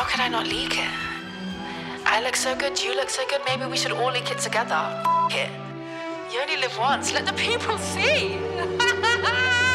How could I not leak it? I look so good, you look so good, maybe we should all leak it together. F*** it. You only live once, let the people see.